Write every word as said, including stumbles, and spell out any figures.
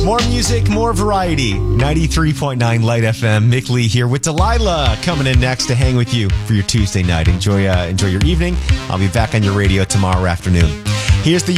More music, more variety. ninety-three point nine Light F M. Mick Lee here with Delilah coming in next to hang with you for your Tuesday night. Enjoy, uh, enjoy your evening. I'll be back on your radio tomorrow afternoon. Here's the